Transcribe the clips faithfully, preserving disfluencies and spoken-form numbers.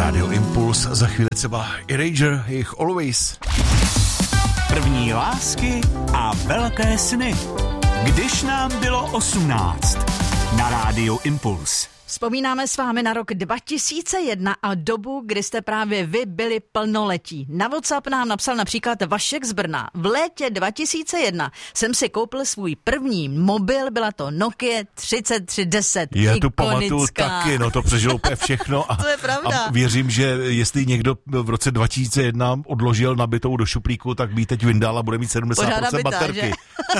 Radio Impuls, za chvíli třeba Erasure, jejich Always. První lásky a velké sny. Když nám bylo osmnáct. Na Rádiu Impuls. Vzpomínáme s vámi na rok dva tisíce jedna a dobu, kdy jste právě vy byli plnoletí. Na WhatsApp nám napsal například Vašek z Brna. V létě dva tisíce jedna jsem si koupil svůj první mobil, byla to Nokia třicet tři deset. Já tu pamatuju taky, no to přežilo úplně všechno. A, to je pravda. A věřím, že jestli někdo v roce dva tisíce jedna odložil nabitou do šuplíku, tak by teď vyndal a bude mít sedmdesát procent baterky.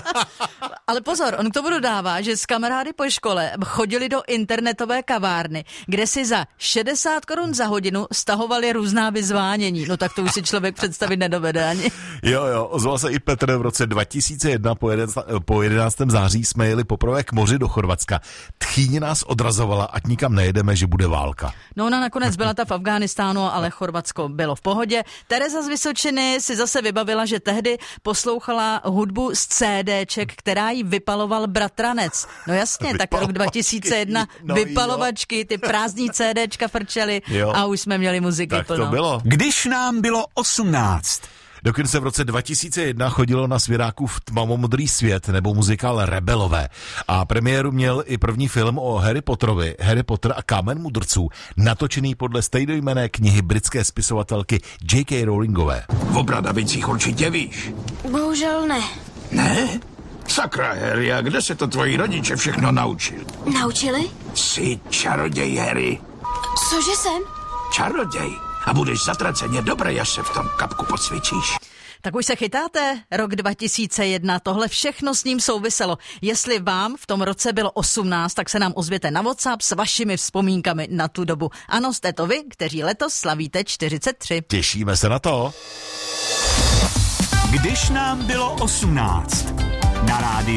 Ale pozor, on k tomu dodává, že s kamarády po škole chodili do internetové kavárny, kde si za šedesát korun za hodinu stahovali různá vyzvánění. No tak to už si člověk představit nedovede ani. Jo, jo, ozval se i Petr v roce dva tisíce jedna po, jeden, po jedenáctého září jsme jeli poprvé k moři do Chorvatska. Tchýně nás odrazovala, ať nikam nejedeme, že bude válka. No ona nakonec byla ta v Afghánistánu, ale Chorvatsko bylo v pohodě. Tereza z Vysočiny si zase vybavila, že tehdy poslouchala hudbu z CDček, která jí vypaloval bratranec. No jasně, tak rok dva tisíce jedna no, vypalovačky, ty prázdní CDčka frčely a už jsme měli muziky tak plno. To bylo. Když nám bylo osmnáct. Dokonce v roce dva tisíce jedna chodilo na Svěrákův Tmavomodrý svět nebo muzikál Rebelové. A premiéru měl i první film o Harry Potterovi, Harry Potter a Kámen mudrců, natočený podle stejnojmenné knihy britské spisovatelky J K Rowlingové. O Bradavicích určitě víš. Bohužel ne. Ne? Sakra, Harry, a kde se to tvoji rodiče všechno naučili? Naučili? Jsi čaroděj, Harry. Cože jsem? Čaroděj. A budeš zatraceně dobrý, až se v tom kapku podsvědčíš. Tak už se chytáte? Rok dva tisíce jedna, tohle všechno s ním souviselo. Jestli vám v tom roce bylo osmnáct, tak se nám ozvěte na WhatsApp s vašimi vzpomínkami na tu dobu. Ano, jste to vy, kteří letos slavíte čtyřicet tři. Těšíme se na to. Když nám bylo osmnáct. Na Rádiu